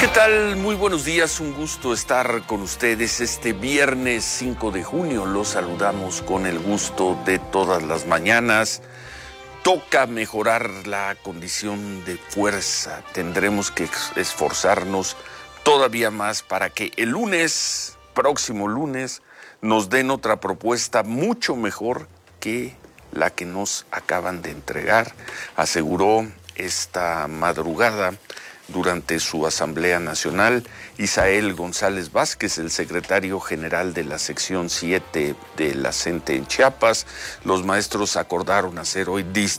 ¿Qué tal? Muy buenos días, un gusto estar con ustedes este viernes 5 de junio. Los saludamos con el gusto de todas las mañanas. Toca mejorar la condición de fuerza. Tendremos que esforzarnos todavía más para que el lunes, próximo lunes, nos den otra propuesta mucho mejor que la que nos acaban de entregar, aseguró esta madrugada durante su Asamblea Nacional Isael González Vázquez, el secretario general de la sección 7 de la CENTE en Chiapas. Los maestros acordaron hacer hoy